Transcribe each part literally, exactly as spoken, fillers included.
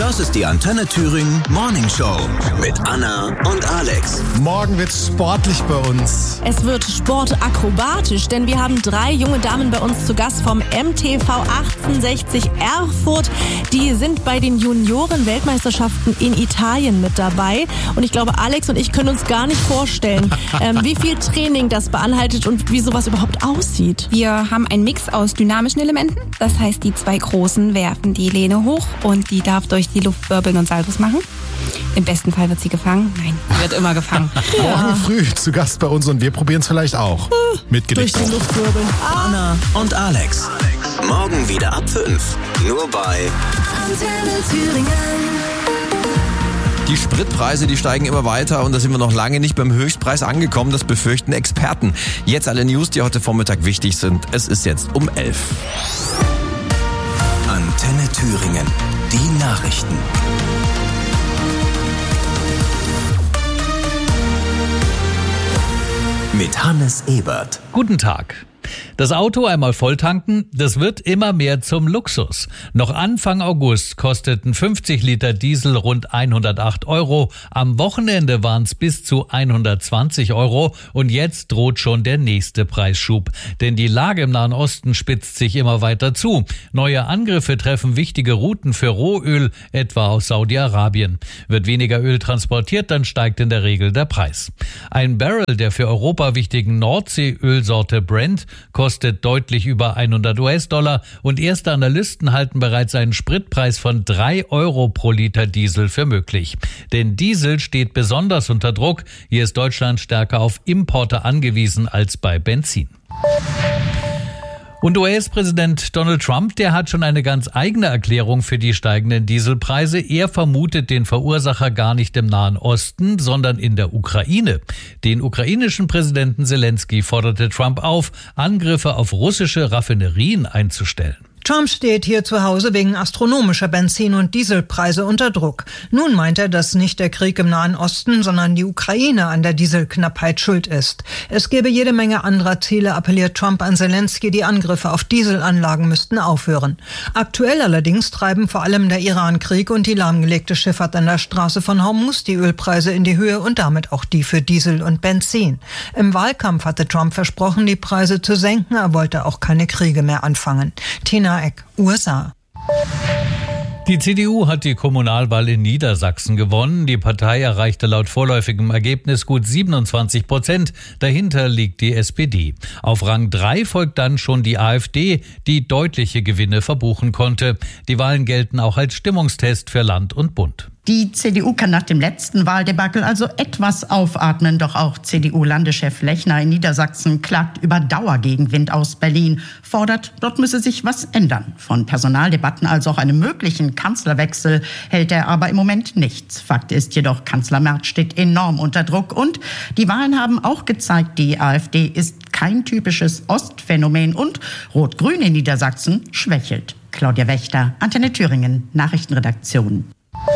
Das ist die Antenne Thüringen Morning Show mit Anna und Alex. Morgen wird's sportlich bei uns. Es wird sportakrobatisch, denn wir haben drei junge Damen bei uns zu Gast vom M T V achtzehnhundertsechzig Erfurt. Die sind bei den Junioren-Weltmeisterschaften in Italien mit dabei. Und ich glaube, Alex und ich können uns gar nicht vorstellen, ähm, wie viel Training das beinhaltet und wie sowas überhaupt aussieht. Wir haben einen Mix aus dynamischen Elementen. Das heißt, die zwei Großen werfen die Lehne hoch und die darf durch die Luft wirbeln und Saltos machen. Im besten Fall wird sie gefangen. Nein, sie wird immer gefangen. Ja. Morgen früh zu Gast bei uns und wir probieren es vielleicht auch. Mit Gewicht. Durch die Luft wirbeln. Anna und Alex. Morgen wieder ab fünf. Nur bei Antenne Thüringen. Die Spritpreise, die steigen immer weiter und da sind wir noch lange nicht beim Höchstpreis angekommen. Das befürchten Experten. Jetzt alle News, die heute Vormittag wichtig sind. Es ist jetzt um elf. Antenne Thüringen. Die Nachrichten. Mit Hannes Ebert. Guten Tag. Das Auto einmal volltanken, das wird immer mehr zum Luxus. Noch Anfang August kosteten fünfzig Liter Diesel rund hundertacht Euro. Am Wochenende waren es bis zu hundertzwanzig Euro. Und jetzt droht schon der nächste Preisschub. Denn die Lage im Nahen Osten spitzt sich immer weiter zu. Neue Angriffe treffen wichtige Routen für Rohöl, etwa aus Saudi-Arabien. Wird weniger Öl transportiert, dann steigt in der Regel der Preis. Ein Barrel der für Europa wichtigen Nordseeölsorte Brent kostet deutlich über hundert US-Dollar und erste Analysten halten bereits einen Spritpreis von drei Euro pro Liter Diesel für möglich. Denn Diesel steht besonders unter Druck. Hier ist Deutschland stärker auf Importe angewiesen als bei Benzin. Und U S-Präsident Donald Trump, der hat schon eine ganz eigene Erklärung für die steigenden Dieselpreise. Er vermutet den Verursacher gar nicht im Nahen Osten, sondern in der Ukraine. Den ukrainischen Präsidenten Zelensky forderte Trump auf, Angriffe auf russische Raffinerien einzustellen. Trump steht hier zu Hause wegen astronomischer Benzin- und Dieselpreise unter Druck. Nun meint er, dass nicht der Krieg im Nahen Osten, sondern die Ukraine an der Dieselknappheit schuld ist. Es gäbe jede Menge anderer Ziele, appelliert Trump an Zelensky, die Angriffe auf Dieselanlagen müssten aufhören. Aktuell allerdings treiben vor allem der Iran-Krieg und die lahmgelegte Schifffahrt an der Straße von Hormuz die Ölpreise in die Höhe und damit auch die für Diesel und Benzin. Im Wahlkampf hatte Trump versprochen, die Preise zu senken, er wollte auch keine Kriege mehr anfangen. Tina Eck, U S A. Die C D U hat die Kommunalwahl in Niedersachsen gewonnen. Die Partei erreichte laut vorläufigem Ergebnis gut siebenundzwanzig Prozent. Dahinter liegt die S P D. Auf Rang drei folgt dann schon die A f D, die deutliche Gewinne verbuchen konnte. Die Wahlen gelten auch als Stimmungstest für Land und Bund. Die C D U kann nach dem letzten Wahldebakel also etwas aufatmen. Doch auch C D U-Landeschef Lechner in Niedersachsen klagt über Dauergegenwind aus Berlin, fordert, dort müsse sich was ändern. Von Personaldebatten als auch einem möglichen Kanzlerwechsel hält er aber im Moment nichts. Fakt ist jedoch, Kanzler Merz steht enorm unter Druck. Und die Wahlen haben auch gezeigt, die A f D ist kein typisches Ostphänomen und Rot-Grün in Niedersachsen schwächelt. Claudia Wächter, Antenne Thüringen, Nachrichtenredaktion.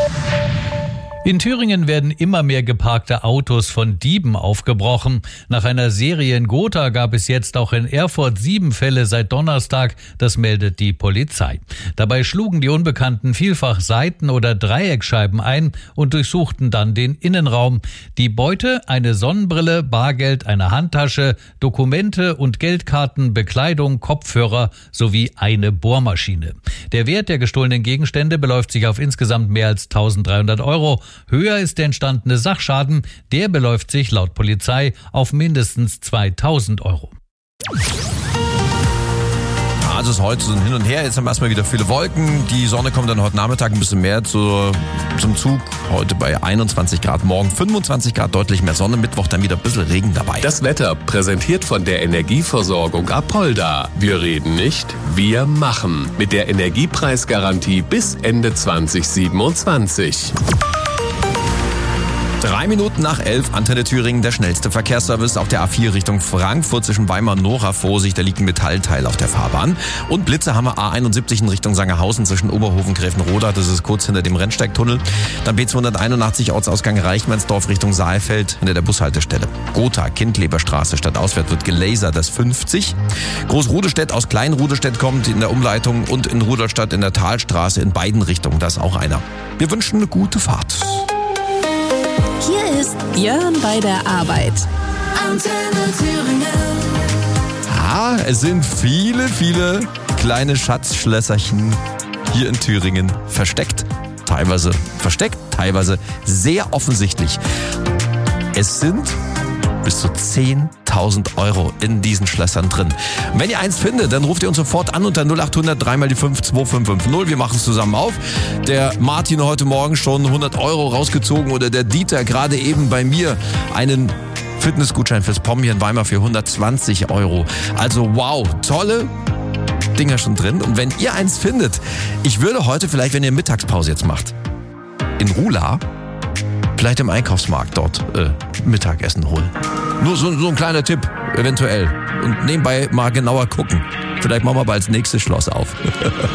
In Thüringen werden immer mehr geparkte Autos von Dieben aufgebrochen. Nach einer Serie in Gotha gab es jetzt auch in Erfurt sieben Fälle seit Donnerstag. Das meldet die Polizei. Dabei schlugen die Unbekannten vielfach Seiten- oder Dreieckscheiben ein und durchsuchten dann den Innenraum. Die Beute: eine Sonnenbrille, Bargeld, eine Handtasche, Dokumente und Geldkarten, Bekleidung, Kopfhörer sowie eine Bohrmaschine. Der Wert der gestohlenen Gegenstände beläuft sich auf insgesamt mehr als tausenddreihundert Euro. Höher ist der entstandene Sachschaden. Der beläuft sich laut Polizei auf mindestens zweitausend Euro. Also es ist heute so ein Hin und Her. Jetzt haben wir erstmal wieder viele Wolken. Die Sonne kommt dann heute Nachmittag ein bisschen mehr zu, zum Zug. Heute bei einundzwanzig Grad, morgen fünfundzwanzig Grad, deutlich mehr Sonne. Mittwoch dann wieder ein bisschen Regen dabei. Das Wetter präsentiert von der Energieversorgung Apolda. Wir reden nicht, wir machen. Mit der Energiepreisgarantie bis Ende zwanzig siebenundzwanzig. Drei Minuten nach elf, Antenne Thüringen, der schnellste Verkehrsservice auf der A vier Richtung Frankfurt zwischen Weimar und Nora. Vorsicht, da liegt ein Metallteil auf der Fahrbahn. Und Blitze haben wir A einundsiebzig in Richtung Sangerhausen zwischen Oberhofen und Gräfenroda. Das ist kurz hinter dem Rennsteigtunnel. Dann B zweihunderteinundachtzig Ortsausgang Reichmannsdorf Richtung Saalfeld hinter der Bushaltestelle. Gotha, Kindleberstraße, stadtauswärts wird gelasert, das fünfzig. Großrudestädt aus Kleinrudestädt kommt in der Umleitung und in Rudolstadt in der Talstraße in beiden Richtungen. Das ist auch einer. Wir wünschen eine gute Fahrt. Hier ist Björn bei der Arbeit. Antenne Thüringen. Ah, es sind viele, viele kleine Schatzschlösserchen hier in Thüringen versteckt. Teilweise versteckt, teilweise sehr offensichtlich. Es sind bis zu zehntausend Euro in diesen Schlössern drin. Und wenn ihr eins findet, dann ruft ihr uns sofort an unter null acht hundert drei mal die fünf zwei fünf fünf null. Wir machen es zusammen auf. Der Martin heute Morgen schon hundert Euro rausgezogen oder der Dieter gerade eben bei mir einen Fitnessgutschein fürs Pommes hier in Weimar für hundertzwanzig Euro. Also wow, tolle Dinger schon drin. Und wenn ihr eins findet, ich würde heute vielleicht, wenn ihr Mittagspause jetzt macht, in Rula vielleicht im Einkaufsmarkt dort äh, Mittagessen holen. Nur so, so ein kleiner Tipp, eventuell. Und nebenbei mal genauer gucken. Vielleicht machen wir bald das nächste Schloss auf.